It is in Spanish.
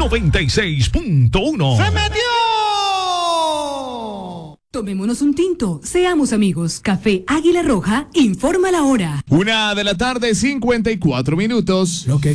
96.1. ¡Se metió! Tomémonos un tinto, seamos amigos. Café Águila Roja informa la hora. 1:54 p.m. Lo que